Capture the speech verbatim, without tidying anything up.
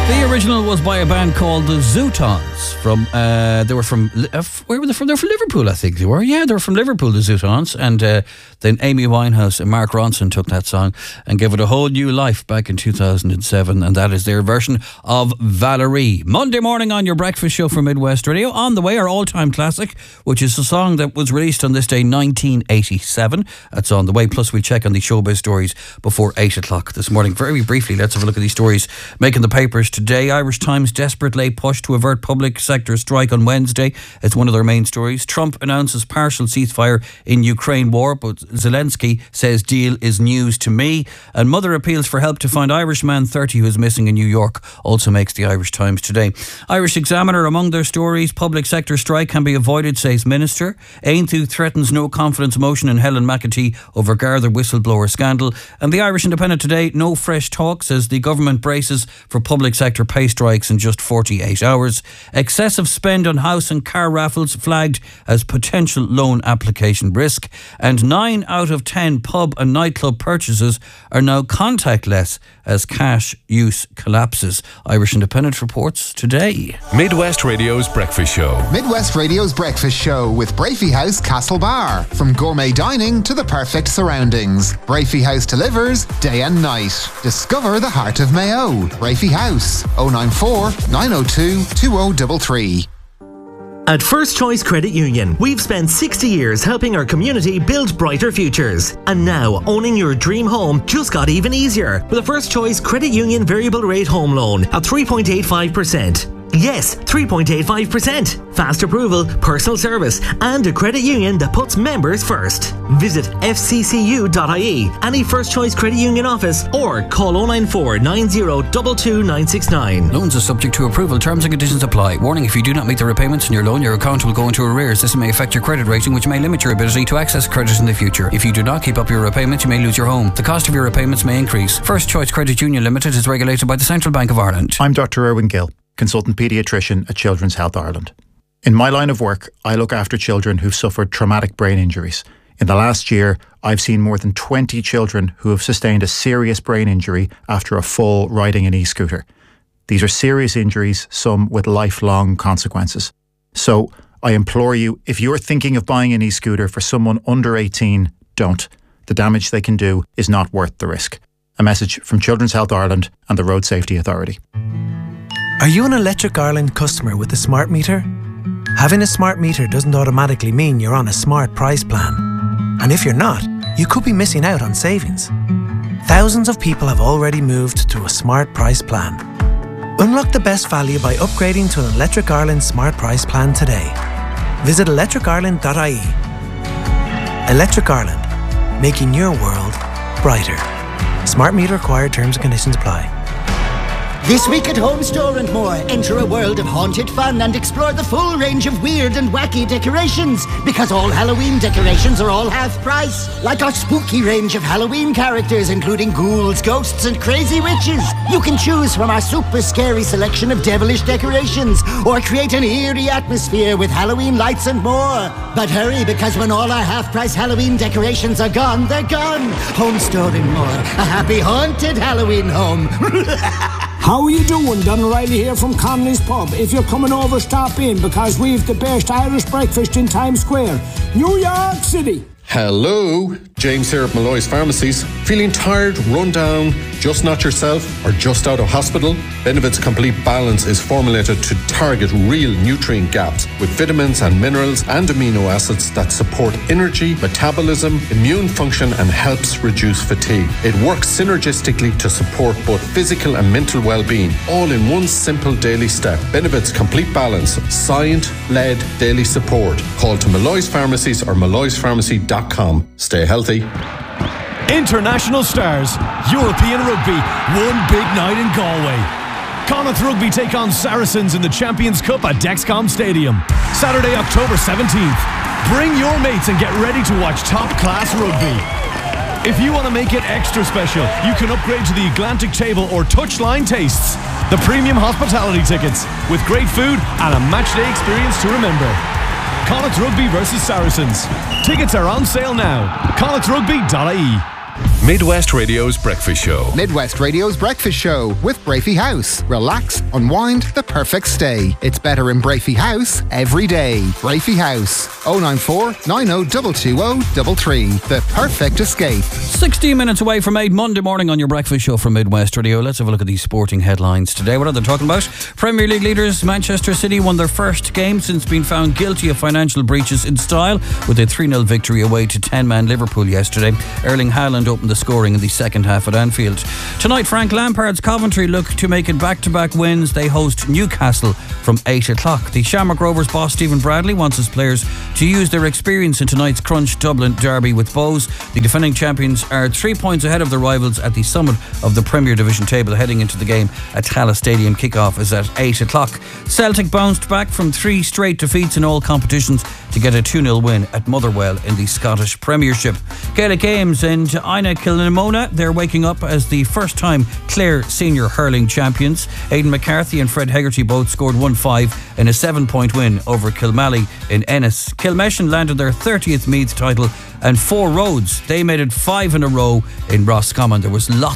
The original was by a band called the Zootons. From uh, they were from uh, where were they from? They were from Liverpool, I think they were. Yeah, they were from Liverpool, the Zootons. And uh, then Amy Winehouse and Mark Ronson took that song and gave it a whole new life back in two thousand seven. And that is their version of Valerie. Monday morning on your breakfast show for Midwest Radio. On the way, our all-time classic, which is a song that was released on this day, nineteen eighty-seven. That's on the way. Plus, we'll check on the showbiz stories before eight o'clock this morning. Very briefly, let's have a look at these stories making the papers today. Irish Times desperately push to avert public sector strike on Wednesday. It's one of their main stories. Trump announces partial ceasefire in Ukraine war, but Zelensky says deal is news to me. And mother appeals for help to find Irish man thirty who is missing in New York. Also makes the Irish Times today. Irish Examiner among their stories. Public sector strike can be avoided, says Minister. Aontú threatens no confidence motion in Helen McEntee over Garda whistleblower scandal. And the Irish Independent today, no fresh talk, says the government braces for public sector pay strikes in just forty-eight hours. Excessive spend on house and car raffles flagged as potential loan application risk. And nine out of ten pub and nightclub purchases are now contactless as cash use collapses. Irish Independent reports today. Midwest Radio's Breakfast Show. Midwest Radio's Breakfast Show with Brafey House Castlebar. From gourmet dining to the perfect surroundings, Brafey House delivers day and night. Discover the heart of Mayo. Brafey House, oh nine four, nine oh two, two oh three three. At First Choice Credit Union, we've spent sixty years helping our community build brighter futures. And now, owning your dream home just got even easier with a First Choice Credit Union variable rate home loan at three point eight five percent. Yes, three point eight five percent. Fast approval, personal service, and a credit union that puts members first. Visit f c c u dot i e, any First Choice Credit Union office, or call oh nine four, nine oh two two, nine six nine. Loans are subject to approval. Terms and conditions apply. Warning, if you do not meet the repayments in your loan, your account will go into arrears. This may affect your credit rating, which may limit your ability to access credit in the future. If you do not keep up your repayments, you may lose your home. The cost of your repayments may increase. First Choice Credit Union Limited is regulated by the Central Bank of Ireland. I'm Doctor Erwin Gill, consultant paediatrician at Children's Health Ireland. In my line of work, I look after children who've suffered traumatic brain injuries. In the last year, I've seen more than twenty children who have sustained a serious brain injury after a fall riding an e-scooter. These are serious injuries, some with lifelong consequences. So I implore you, if you're thinking of buying an e-scooter for someone under eighteen, don't. The damage they can do is not worth the risk. A message from Children's Health Ireland and the Road Safety Authority. Are you an Electric Ireland customer with a smart meter? Having a smart meter doesn't automatically mean you're on a smart price plan. And if you're not, you could be missing out on savings. Thousands of people have already moved to a smart price plan. Unlock the best value by upgrading to an Electric Ireland smart price plan today. Visit electric ireland dot i e. Electric Ireland, making your world brighter. Smart meter required, terms and conditions apply. This week at Home Store and More, enter a world of haunted fun and explore the full range of weird and wacky decorations. Because all Halloween decorations are all half price. Like our spooky range of Halloween characters, including ghouls, ghosts, and crazy witches. You can choose from our super scary selection of devilish decorations, or create an eerie atmosphere with Halloween lights and more. But hurry, because when all our half-price Halloween decorations are gone, they're gone. Home Store and More, a happy haunted Halloween home. How are you doing? Don O'Reilly here from Connolly's Pub. If you're coming over, stop in, because we've the best Irish breakfast in Times Square, New York City. Hello, James here at Malloy's Pharmacies. Feeling tired, run down, just not yourself, or just out of hospital? Benevit's Complete Balance is formulated to target real nutrient gaps with vitamins and minerals and amino acids that support energy, metabolism, immune function, and helps reduce fatigue. It works synergistically to support both physical and mental well-being, all in one simple daily step. Benevit's Complete Balance, science-led daily support. Call to Malloy's Pharmacies or malloys pharmacy dot com. Stay healthy. International stars, European rugby, one big night in Galway. Connacht Rugby take on Saracens in the Champions Cup at Dexcom Stadium. Saturday, October seventeenth. Bring your mates and get ready to watch top-class rugby. If you want to make it extra special, you can upgrade to the Atlantic Table or Touchline Tastes, the premium hospitality tickets, with great food and a matchday experience to remember. Connacht Rugby versus Saracens. Tickets are on sale now. connacht rugby dot I E. Midwest Radio's Breakfast Show. Midwest Radio's Breakfast Show with Brafey House. Relax, unwind, the perfect stay. It's better in Brafey House every day. Brafey House, oh nine four, nine oh two two oh three three. The perfect escape. sixteen minutes away from eight Monday morning on your Breakfast Show from Midwest Radio. Let's have a look at these sporting headlines today. What are they talking about? Premier League leaders Manchester City won their first game since being found guilty of financial breaches in style with a three nil victory away to ten-man Liverpool yesterday. Erling Haaland opened the scoring in the second half at Anfield. Tonight, Frank Lampard's Coventry look to make it back-to-back wins. They host Newcastle from eight o'clock. The Shamrock Rovers boss Stephen Bradley wants his players to use their experience in tonight's Crunch Dublin derby with Bows. The defending champions are three points ahead of their rivals at the summit of the Premier Division table heading into the game at Tallaght Stadium. Kick-off is at eight o'clock. Celtic bounced back from three straight defeats in all competitions to get a two nil win at Motherwell in the Scottish Premiership. Gaelic Games and Ina Kilnamona, they're waking up as the first time Clare senior hurling champions. Aidan McCarthy and Fred Hegarty both scored one five in a seven point win over Kilmally in Ennis. Kilmeshan landed their thirtieth Meath title, and Four Roads, they made it five in a row in Roscommon. There was lots